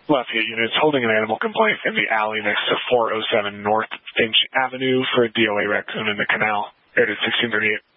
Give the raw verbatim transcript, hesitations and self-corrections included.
Lafayette units holding an animal complaint in the alley next to four oh seven North Finch Avenue for a D O A raccoon in the canal. Aired at sixteen thirty-eight.